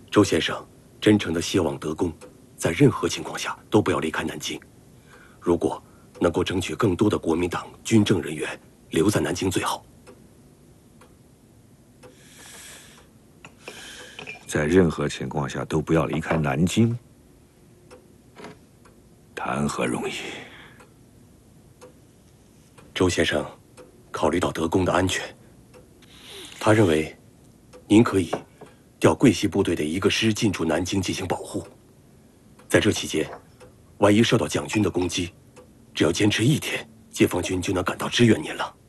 周先生真诚地希望德公在任何情况下都不要离开南京。如果能够争取更多的国民党军政人员留在南京最好。 在任何情况下都不要离开南京，谈何容易？ 周先生考虑到德公的安全，他认为您可以调桂系部队的1个师进驻南京进行保护。在这期间，万一受到蒋军的攻击，只要坚持1天，解放军就能赶到支援您了。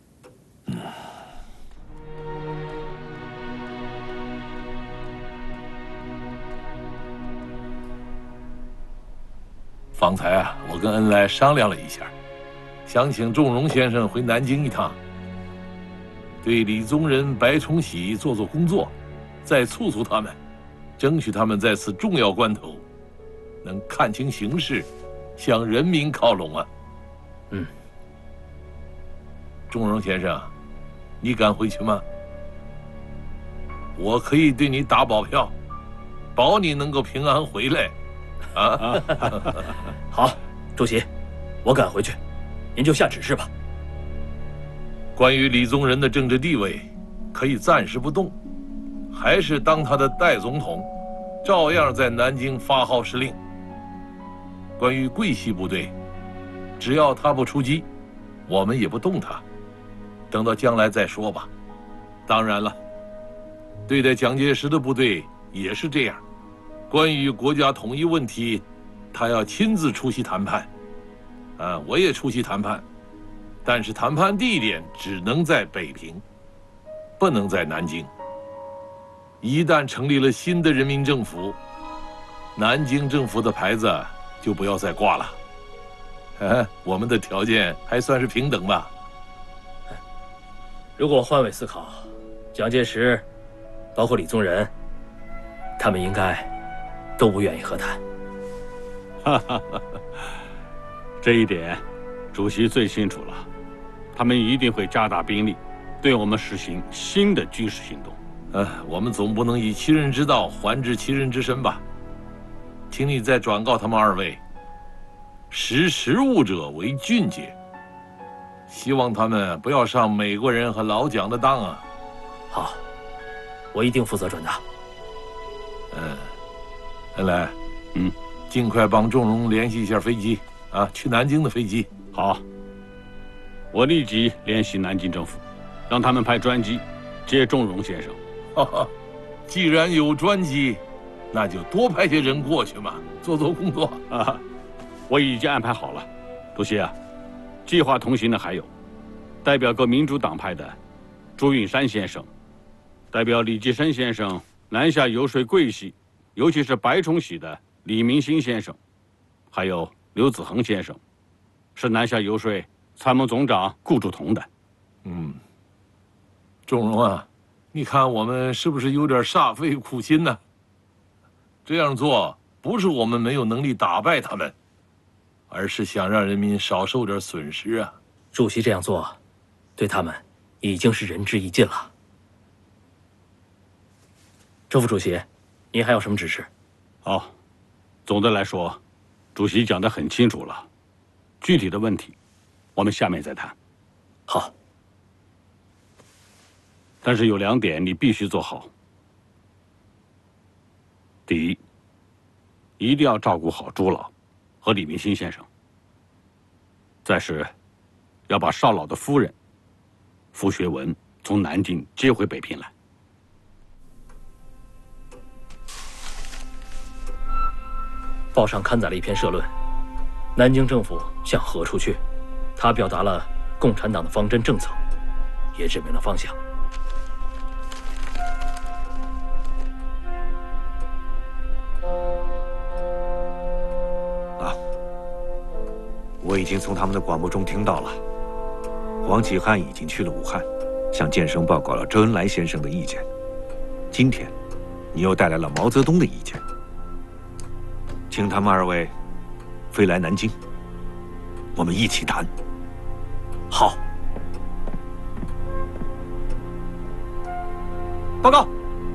方才啊，我跟恩来商量了一下，想请仲荣先生回南京一趟，对李宗仁、白崇禧做做工作，再促促他们，争取他们在此重要关头能看清形势，向人民靠拢啊。仲荣先生，你敢回去吗？我可以对你打保票，保你能够平安回来。啊， 好，主席，我敢回去，您就下指示吧。 关于李宗仁的政治地位，可以暂时不动，还是当他的代总统，照样在南京发号施令。关于桂系部队，只要他不出击，我们也不动他，等到将来再说吧。当然了，对待蒋介石的部队也是这样。关于国家统一问题，他要亲自出席谈判。我也出席谈判，但是谈判地点只能在北平，不能在南京。一旦成立了新的人民政府，南京政府的牌子就不要再挂了。我们的条件还算是平等吧？ 如果换位思考，蒋介石，包括李宗仁，他们应该都不愿意和谈。 这一点，主席最清楚了。他们一定会加大兵力，对我们实行新的军事行动。 我们总不能以其人之道还治其人之身吧？请你再转告他们2位，识时务者为俊杰。希望他们不要上美国人和老蒋的当啊！ 好，我一定负责转达。 恩来，尽快帮仲荣联系一下飞机啊，去南京的飞机。 好，我立即联系南京政府，让他们派专机接仲荣先生。 既然有专机，那就多派些人过去嘛，做做工作。 我已经安排好了。主席啊，计划同行的还有代表各民主党派的朱允山先生，代表李济深先生南下游说桂系，尤其是白崇禧的李明星先生，还有刘子恒先生，是南下游说参谋总长顾祝同的。 仲荣啊，你看我们是不是有点煞费苦心呢？这样做不是我们没有能力打败他们，而是想让人民少受点损失啊。 主席这样做，对他们已经是仁至义尽了。周副主席，您还有什么指示？ 好，总的来说，主席讲得很清楚了，具体的问题，我们下面再谈。 好。 但是有2点你必须做好。第一，一定要照顾好朱老和李明星先生。再是，要把邵老的夫人傅学文从南京接回北平来。 报上刊载了一篇社论，南京政府向何处去？他表达了共产党的方针政策，也指明了方向。 我已经从他们的广播中听到了，黄启汉已经去了武汉，向建生报告了周恩来先生的意见。今天，你又带来了毛泽东的意见，请他们2位飞来南京，我们一起谈。 好。 报告。